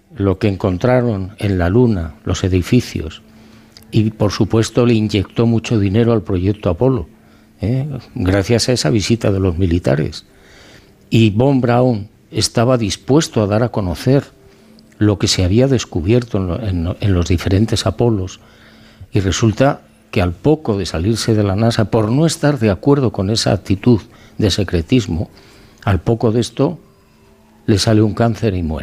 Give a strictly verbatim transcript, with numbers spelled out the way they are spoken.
lo que encontraron en la Luna, los edificios, y por supuesto le inyectó mucho dinero al proyecto Apolo, ¿eh? gracias a esa visita de los militares. Y Von Braun estaba dispuesto a dar a conocer lo que se había descubierto en, lo, en, en los diferentes Apolos, y resulta que al poco de salirse de la NASA, por no estar de acuerdo con esa actitud de secretismo, al poco de esto le sale un cáncer y muere.